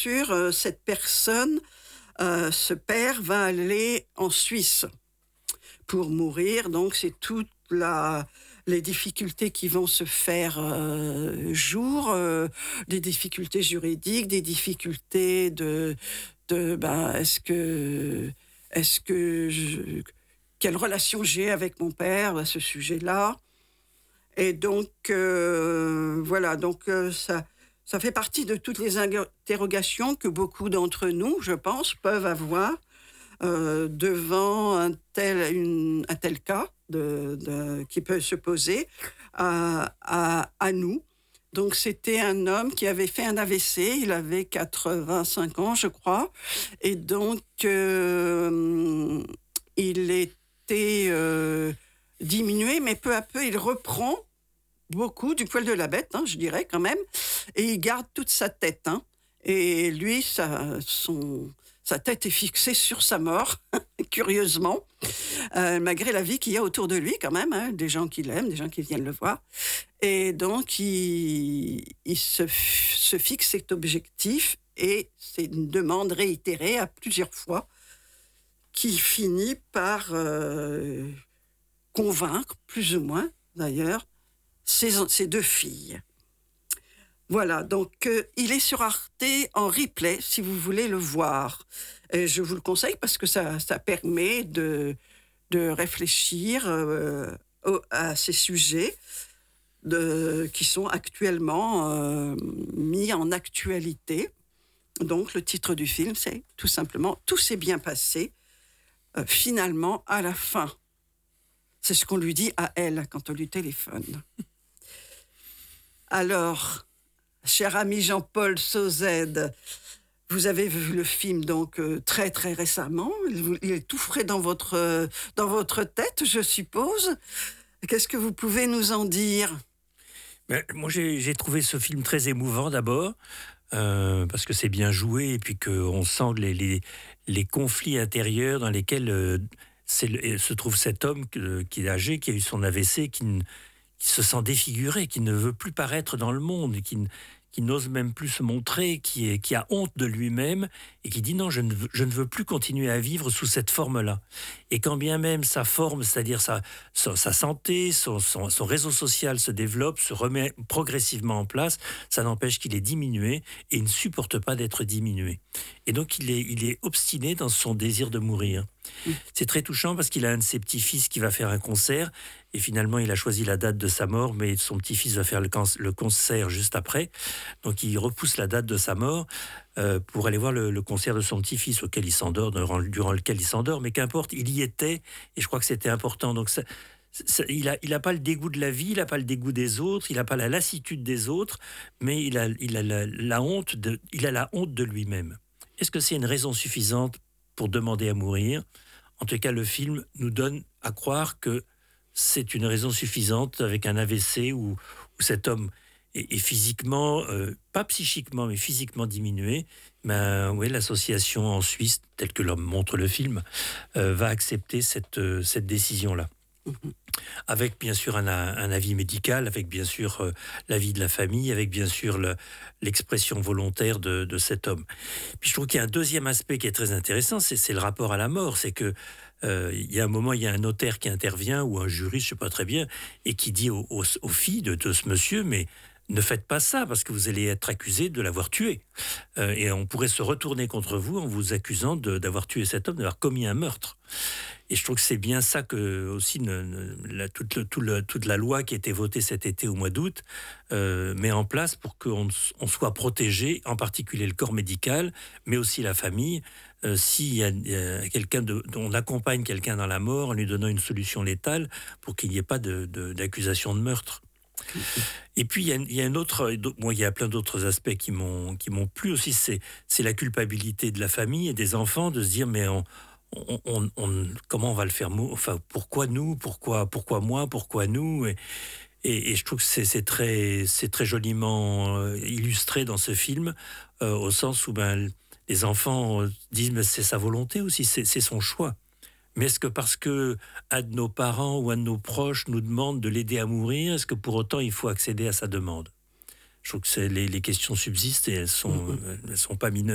sûr, cette personne, ce père va aller en Suisse pour mourir. Donc c'est toute les difficultés qui vont se faire jour, des difficultés juridiques, des difficultés est-ce que quelle relation j'ai avec mon père à ce sujet-là. Et donc voilà, donc ça fait partie de toutes les interrogations que beaucoup d'entre nous, je pense, peuvent avoir devant un tel cas qui peut se poser à nous. Donc c'était un homme qui avait fait un AVC, il avait 85 ans je crois, et donc il était diminué, mais peu à peu il reprend beaucoup du poil de la bête, je dirais quand même, et il garde toute sa tête. Et lui, sa tête est fixée sur sa mort, curieusement, malgré la vie qu'il y a autour de lui quand même, des gens qui l'aiment, des gens qui viennent le voir. Et donc, il se fixe cet objectif, et c'est une demande réitérée à plusieurs fois qui finit par convaincre, plus ou moins d'ailleurs, ses deux filles. Voilà, donc il est sur Arte en replay, si vous voulez le voir. Et je vous le conseille parce que ça permet de réfléchir à ces sujets qui sont actuellement mis en actualité. Donc le titre du film, c'est tout simplement « Tout s'est bien passé, finalement à la fin ». C'est ce qu'on lui dit à elle quand on lui téléphone. Alors, cher ami Jean-Paul Sauzet, vous avez vu le film donc très très récemment. Il est tout frais dans votre tête, je suppose. Qu'est-ce que vous pouvez nous en dire ? Moi, j'ai trouvé ce film très émouvant d'abord, parce que c'est bien joué et puis qu'on sent les conflits intérieurs dans lesquels se trouve cet homme qui est âgé, qui a eu son AVC, qui se sent défiguré, qui ne veut plus paraître dans le monde, qui n'ose même plus se montrer, qui a honte de lui-même et qui dit non, je ne veux plus continuer à vivre sous cette forme-là. Et quand bien même sa forme, c'est-à-dire sa santé, son réseau social se développe, se remet progressivement en place, ça n'empêche qu'il est diminué et il ne supporte pas d'être diminué. Et donc il est obstiné dans son désir de mourir. C'est très touchant parce qu'il a un de ses petits-fils qui va faire un concert et finalement il a choisi la date de sa mort, mais son petit-fils va faire le concert juste après. Donc il repousse la date de sa mort pour aller voir le concert de son petit-fils auquel il s'endort, durant lequel il s'endort, mais qu'importe, il y était et je crois que c'était important. Donc il a pas le dégoût de la vie, il n'a pas le dégoût des autres, il n'a pas la lassitude des autres, mais il a la honte de lui-même. Est-ce que c'est une raison suffisante pour demander à mourir ? En tout cas, le film nous donne à croire que c'est une raison suffisante avec un AVC où cet homme est physiquement, pas psychiquement, mais physiquement diminué. Oui, l'association en Suisse, telle que le montre le film, va accepter cette décision-là. Avec bien sûr un avis médical, avec bien sûr l'avis de la famille, avec bien sûr l'expression volontaire de cet homme. Puis je trouve qu'il y a un deuxième aspect qui est très intéressant, c'est le rapport à la mort. C'est que il y a un moment, il y a un notaire qui intervient ou un juriste, je ne sais pas très bien, et qui dit aux filles de ce monsieur, mais ne faites pas ça parce que vous allez être accusé de l'avoir tué. Et on pourrait se retourner contre vous en vous accusant d'avoir tué cet homme, d'avoir commis un meurtre. Et je trouve que c'est bien ça que aussi toute la loi qui a été votée cet été au mois d'août met en place pour qu'on soit protégé, en particulier le corps médical, mais aussi la famille. S'il y a quelqu'un on accompagne quelqu'un dans la mort en lui donnant une solution létale pour qu'il n'y ait pas d'accusation de meurtre. Et puis il y a plein d'autres aspects qui m'ont plu aussi, c'est la culpabilité de la famille et des enfants de se dire mais comment on va le faire, enfin pourquoi nous, pourquoi moi, pourquoi nous, et je trouve que c'est très joliment illustré dans ce film, au sens où les enfants disent mais c'est sa volonté aussi, c'est son choix. Mais est-ce que parce que un de nos parents ou un de nos proches nous demande de l'aider à mourir, est-ce que pour autant il faut accéder à sa demande ? Je trouve que les questions subsistent et elles sont pas mineures.